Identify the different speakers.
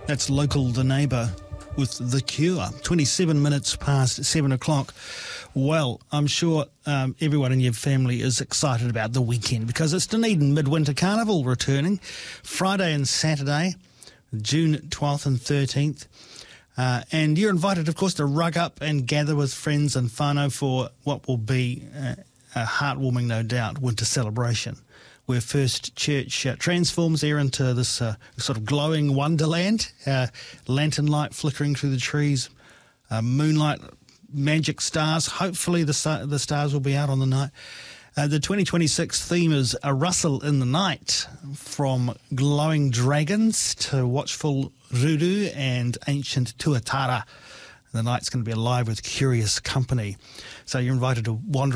Speaker 1: That's Local the Neighbour with The Cure. 27 minutes past 7 o'clock. Well, I'm sure everyone in your family is excited about the weekend because it's Dunedin Midwinter Carnival returning Friday and Saturday, June 12th and 13th. And you're invited, of course, to rug up and gather with friends and whānau for what will be a heartwarming, no doubt, winter celebration, where First Church transforms there into this sort of glowing wonderland, lantern light flickering through the trees, moonlight, magic stars. Hopefully the stars will be out on the night. The 2026 theme is A Rustle in the Night, from glowing dragons to watchful ruru and ancient tuatara. The night's going to be alive with curious company. So you're invited to wander